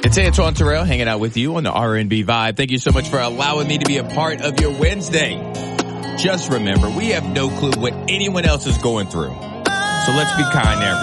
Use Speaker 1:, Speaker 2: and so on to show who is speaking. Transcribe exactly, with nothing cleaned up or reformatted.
Speaker 1: It's Antoine Terrell hanging out with you on the R and B Vibe. Thank you so much for allowing me to be a part of your Wednesday. Just remember, we have no clue what anyone else is going through. So let's be kind there.